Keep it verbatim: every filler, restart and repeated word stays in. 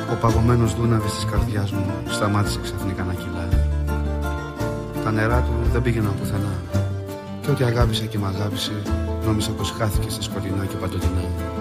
Ο παγωμένος δούναβης της καρδιάς μου σταμάτησε ξαφνικά να κυλάει. Τα νερά του δεν πήγαιναν πουθενά. Και ό,τι αγάπησα και μ' αγάπησε, νόμισα πως χάθηκε στα σκοτεινά και παντοτινά.